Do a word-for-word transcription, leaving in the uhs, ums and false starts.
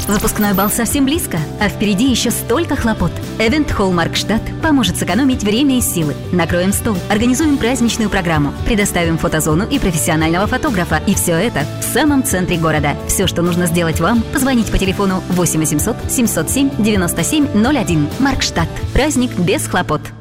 Выпускной бал совсем близко, а впереди еще столько хлопот. Event Hall Маркштадт поможет сэкономить время и силы. Накроем стол, организуем праздничную программу, предоставим фотозону и профессионального фотографа. И все это в самом центре города. Все, что нужно сделать вам, позвонить по телефону восемь восемьсот семьсот семь девяносто семь ноль один. Маркштадт. Праздник без хлопот.